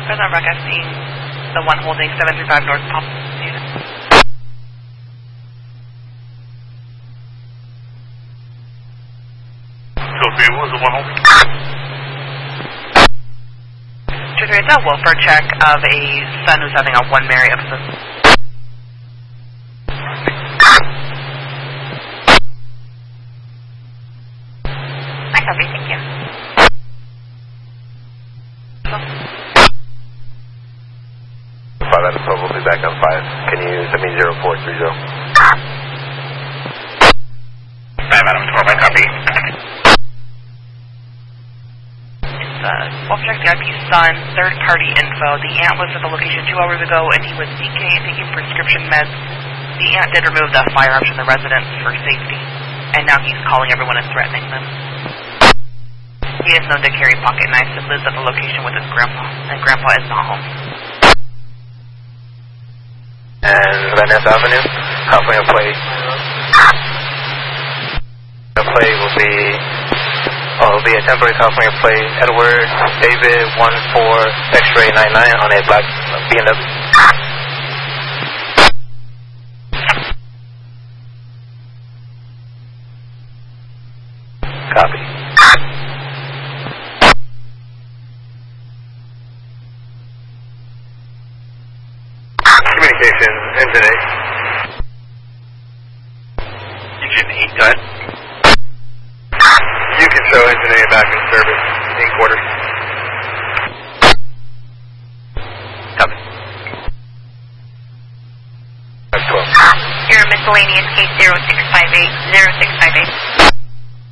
Present broadcasting the one holding 735 North Pop unit. Sophia, what was the one holding? It's a welfare check of a son who's having a one Mary episode. I copy, thank you. Five out of 12 will be back on 5. Can you send me 0430? 5 out of 12, I copy. Welfare check the IP's son, third party info. The aunt was at the location 2 hours ago and he was CK taking prescription meds. The aunt did remove the firearms from the residence for safety, and now he's calling everyone and threatening them. He is known to carry pocket knives and lives at the location with his grandpa, and grandpa is not home. And Van Ness Avenue, California plate. The plate will be a temporary California plate, Edward David 14 X-ray 99 on a black BMW. Copy. Communication, engine 8. Engine 8, go ahead. You can show engine 8 back in service in quarters. Copy. 12. Your miscellaneous case 0658.